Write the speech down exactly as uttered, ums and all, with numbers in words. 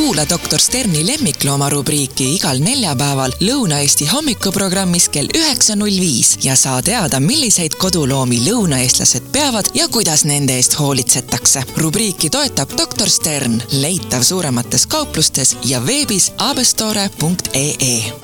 Kuula doktor Sterni lemmiklooma rubriiki igal neljapäeval Lõuna-Eesti hommikuprogrammis kell üheksa null viis ja saa teada, milliseid koduloomi lõunaeestlased peavad ja kuidas nende eest hoolitsetakse. Rubriiki toetab doktor Stern, leitav suuremates kauplustes ja veebis abestore punkt ee.